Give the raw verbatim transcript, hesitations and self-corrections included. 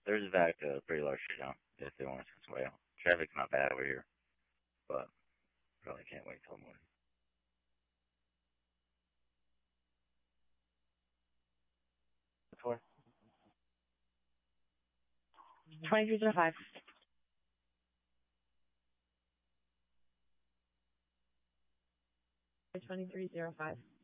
there's in fact a pretty large shutdown if they want to send somebody out. Traffic's not bad over here, but probably can't wait till morning. Four. twenty-three zero five. twenty-three zero five.